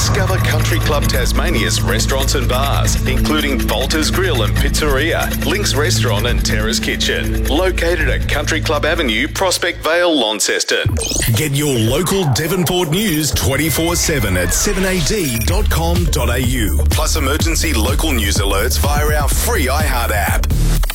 Discover Country Club Tasmania's restaurants and bars, including Volta's Grill and Pizzeria, Link's Restaurant and Terrace Kitchen, located at Country Club Avenue, Prospect Vale, Launceston. Get your local Devonport news 24/7 at 7ad.com.au, plus emergency local news alerts via our free iHeart app.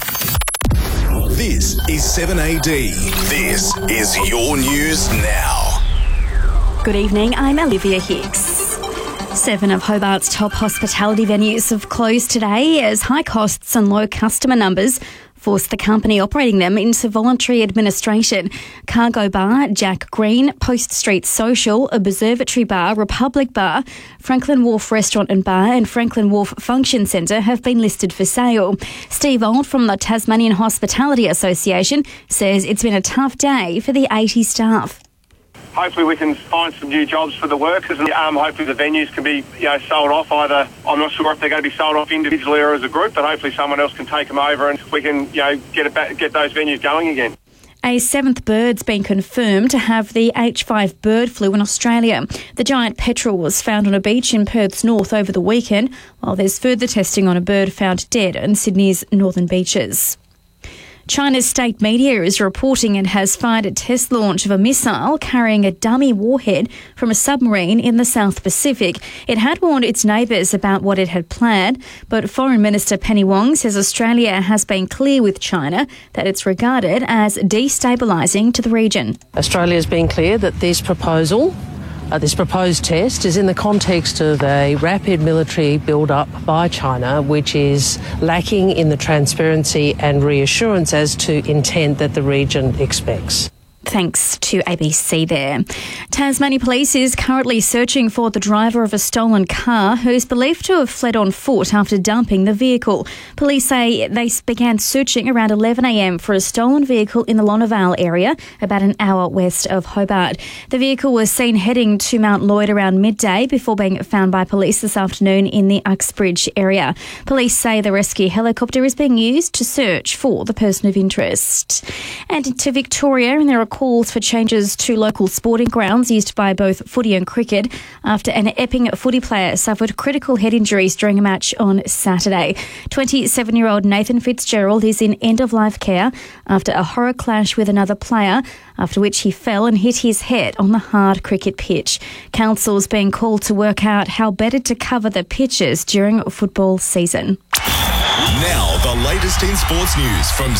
This is 7AD. This is your news now. Good evening, I'm Olivia Hicks. 7 of Hobart's top hospitality venues have closed today as high costs and low customer numbers forced the company operating them into voluntary administration. Cargo Bar, Jack Green, Post Street Social, Observatory Bar, Republic Bar, Franklin Wharf Restaurant and Bar and Franklin Wharf Function Centre have been listed for sale. Steve Old from the Tasmanian Hospitality Association says it's been a tough day for the 80 staff. Hopefully we can find some new jobs for the workers and hopefully the venues can be sold off either. I'm not sure if they're going to be sold off individually or as a group, but hopefully someone else can take them over and we can get those venues going again. A 7th bird's been confirmed to have the H5 bird flu in Australia. The giant petrel was found on a beach in Perth's north over the weekend, while there's further testing on a bird found dead in Sydney's northern beaches. China's state media is reporting it has fired a test launch of a missile carrying a dummy warhead from a submarine in the South Pacific. It had warned its neighbours about what it had planned, but Foreign Minister Penny Wong says Australia has been clear with China that it's regarded as destabilising to the region. Australia's been clear that this proposed test is in the context of a rapid military build-up by China, which is lacking in the transparency and reassurance as to intent that the region expects. Thanks to ABC there. Tasmania Police is currently searching for the driver of a stolen car who's believed to have fled on foot after dumping the vehicle. Police say they began searching around 11 a.m. for a stolen vehicle in the Lonavale area, about an hour west of Hobart. The vehicle was seen heading to Mount Lloyd around midday before being found by police this afternoon in the Uxbridge area. Police say the rescue helicopter is being used to search for the person of interest. And to Victoria, and there are calls for changes to local sporting grounds used by both footy and cricket after an Epping footy player suffered critical head injuries during a match on Saturday. 27-year-old Nathan Fitzgerald is in end-of-life care after a horror clash with another player, after which he fell and hit his head on the hard cricket pitch. Council's being called to work out how better to cover the pitches during football season. Now, the latest in sports news from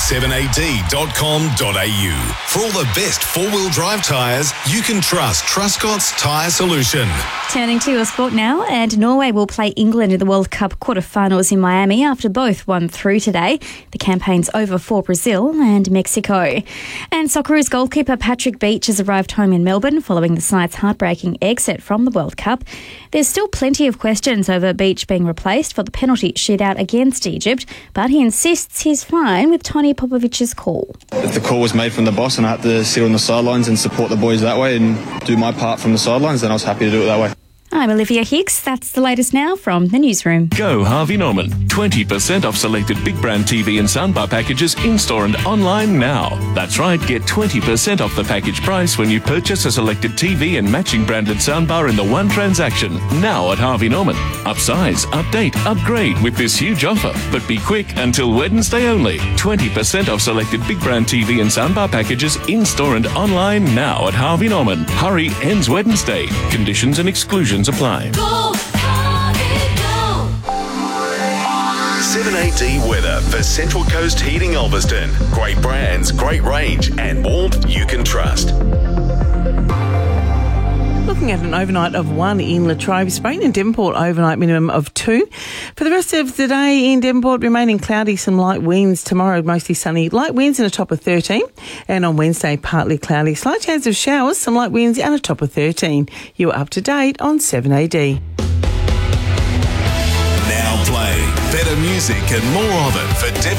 7ad.com.au. For all the best four-wheel drive tyres, you can trust Truscott's Tyre Solution. Turning to your sport now, and Norway will play England in the World Cup quarterfinals in Miami after both won through today. The campaign's over for Brazil and Mexico. And Socceroos goalkeeper Patrick Beach has arrived home in Melbourne following the side's heartbreaking exit from the World Cup. There's still plenty of questions over Beach being replaced for the penalty shootout against Egypt, but he insists he's fine with Tony Popovic's call. The call was made from the boss and I had to sit on the sidelines and support the boys that way and do my part from the sidelines, and I was happy to do it that way. I'm Olivia Hicks. That's the latest now from the newsroom. Go Harvey Norman. 20% off selected big brand TV and soundbar packages in-store and online now. That's right, get 20% off the package price when you purchase a selected TV and matching branded soundbar in the one transaction. Now at Harvey Norman. Upsize, update, upgrade with this huge offer. But be quick, until Wednesday only. 20% off selected big brand TV and soundbar packages in-store and online now at Harvey Norman. Hurry, ends Wednesday. Conditions and exclusions apply. Go, Harvey, go. 7AD weather for Central Coast Heating Ulverston. Great brands, great range and warmth you can trust. Looking at an overnight of 1 in Latrobe, Spain and Devonport overnight minimum of 2. For the rest of the day in Devonport, remaining cloudy, some light winds. Tomorrow mostly sunny, light winds and a top of 13. And on Wednesday, partly cloudy, slight chance of showers, some light winds and a top of 13. You're up to date on 7AD. Now play better music and more of it for Devon.